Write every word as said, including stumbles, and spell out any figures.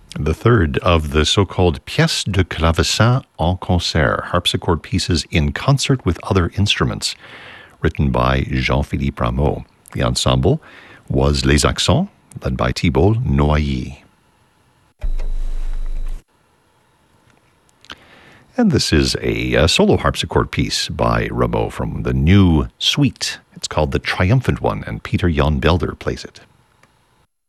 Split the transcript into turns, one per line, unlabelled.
The third of the so-called pièces de clavecin en concert, harpsichord pieces in concert with other instruments, written by Jean-Philippe Rameau. The ensemble was Les Accents, led by Thibault Noailly. And this is a, a solo harpsichord piece by Rameau from the new suite. It's called The Triumphant One, and Peter Jan Belder plays it.